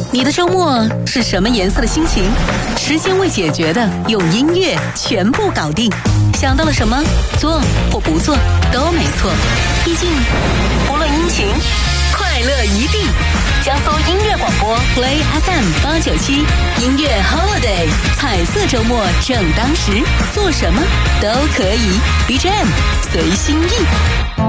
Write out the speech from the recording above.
你的周末是什么颜色的心情？时间未解决的，用音乐全部搞定。想到了什么，做或不做都没错。毕竟，不论阴晴，快乐一定。江苏音乐广播 Play FM 897，音乐 Holiday， 彩色周末正当时，做什么都可以。BGM 随心意。